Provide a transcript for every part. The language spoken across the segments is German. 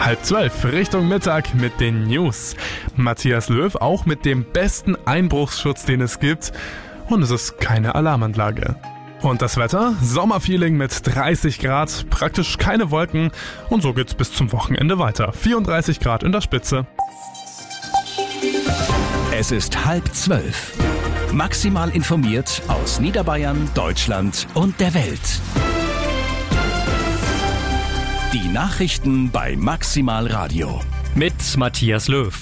11:30 Richtung Mittag mit den News. Matthias Löw auch mit dem besten Einbruchsschutz, den es gibt. Und es ist keine Alarmanlage. Und das Wetter? Sommerfeeling mit 30 Grad, praktisch keine Wolken. Und so geht's bis zum Wochenende weiter. 34 Grad in der Spitze. Es ist 11:30. Maximal informiert aus Niederbayern, Deutschland und der Welt. Die Nachrichten bei Maximal Radio. Mit Matthias Löw.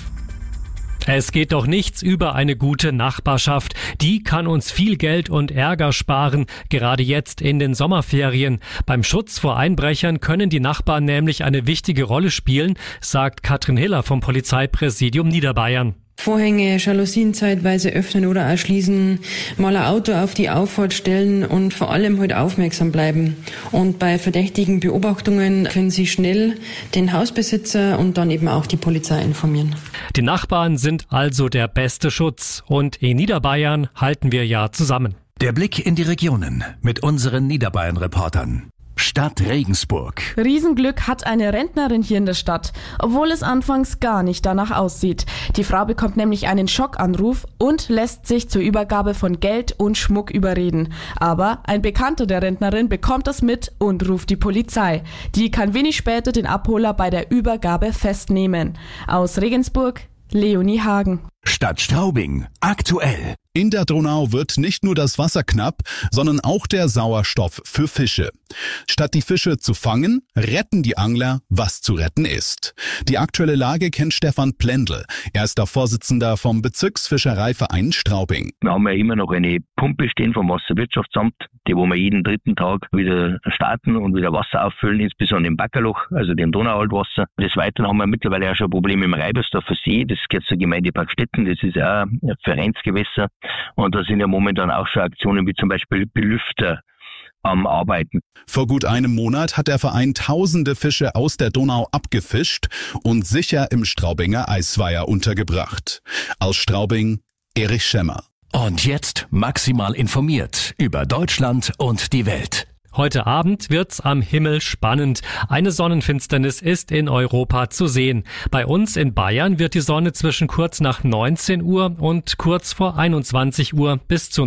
Es geht doch nichts über eine gute Nachbarschaft. Die kann uns viel Geld und Ärger sparen, gerade jetzt in den Sommerferien. Beim Schutz vor Einbrechern können die Nachbarn nämlich eine wichtige Rolle spielen, sagt Katrin Hiller vom Polizeipräsidium Niederbayern. Vorhänge, Jalousien zeitweise öffnen oder erschließen, mal ein Auto auf die Auffahrt stellen und vor allem halt aufmerksam bleiben. Und bei verdächtigen Beobachtungen können Sie schnell den Hausbesitzer und dann eben auch die Polizei informieren. Die Nachbarn sind also der beste Schutz und in Niederbayern halten wir ja zusammen. Der Blick in die Regionen mit unseren Niederbayern-Reportern. Stadt Regensburg. Riesenglück hat eine Rentnerin hier in der Stadt, obwohl es anfangs gar nicht danach aussieht. Die Frau bekommt nämlich einen Schockanruf und lässt sich zur Übergabe von Geld und Schmuck überreden. Aber ein Bekannter der Rentnerin bekommt das mit und ruft die Polizei. Die kann wenig später den Abholer bei der Übergabe festnehmen. Aus Regensburg, Leonie Hagen. Stadt Straubing. Aktuell. In der Donau wird nicht nur das Wasser knapp, sondern auch der Sauerstoff für Fische. Statt die Fische zu fangen, retten die Angler, was zu retten ist. Die aktuelle Lage kennt Stefan Plendl. Er ist der Vorsitzender vom Bezirksfischereiverein Straubing. Wir haben ja immer noch eine Pumpe stehen vom Wasserwirtschaftsamt, die wo wir jeden 3. Tag wieder starten und wieder Wasser auffüllen, insbesondere im Backerloch, also dem Donauwaldwasser. Des Weiteren haben wir mittlerweile auch schon Probleme im Reibersdorfer See, das gehört zur Gemeinde Parkstetten, das ist ja auch ein Vereinsgewässer. Und da sind ja momentan auch schon Aktionen wie zum Beispiel Belüfter am Arbeiten. Vor gut einem Monat hat der Verein tausende Fische aus der Donau abgefischt und sicher im Straubinger Eisweiher untergebracht. Aus Straubing, Erich Schemmer. Und jetzt maximal informiert über Deutschland und die Welt. Heute Abend wird's am Himmel spannend. Eine Sonnenfinsternis ist in Europa zu sehen. Bei uns in Bayern wird die Sonne zwischen kurz nach 19 Uhr und kurz vor 21 Uhr bis zu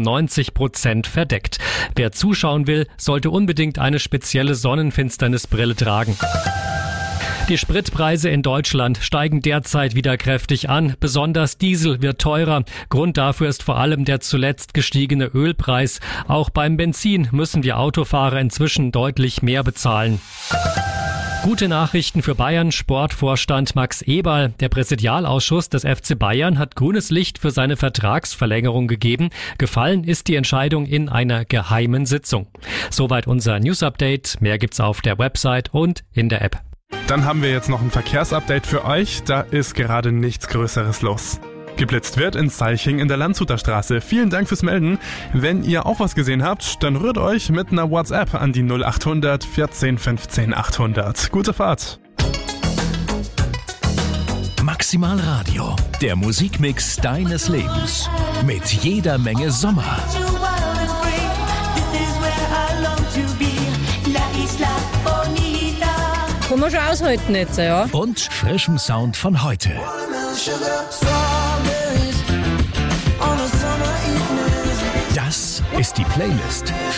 90% verdeckt. Wer zuschauen will, sollte unbedingt eine spezielle Sonnenfinsternisbrille tragen. Die Spritpreise in Deutschland steigen derzeit wieder kräftig an. Besonders Diesel wird teurer. Grund dafür ist vor allem der zuletzt gestiegene Ölpreis. Auch beim Benzin müssen wir Autofahrer inzwischen deutlich mehr bezahlen. Gute Nachrichten für Bayern. Sportvorstand Max Eberl. Der Präsidialausschuss des FC Bayern hat grünes Licht für seine Vertragsverlängerung gegeben. Gefallen ist die Entscheidung in einer geheimen Sitzung. Soweit unser News-Update. Mehr gibt's auf der Website und in der App. Dann haben wir jetzt noch ein Verkehrsupdate für euch. Da ist gerade nichts Größeres los. Geblitzt wird in Salching in der Landshuter Straße. Vielen Dank fürs Melden. Wenn ihr auch was gesehen habt, dann rührt euch mit einer WhatsApp an die 0800 14 15 800. Gute Fahrt. Maximal Radio. Der Musikmix deines Lebens. Mit jeder Menge Sommer. Kann man schon aushalten jetzt, ja. Und frischem Sound von heute. Das ist die Playlist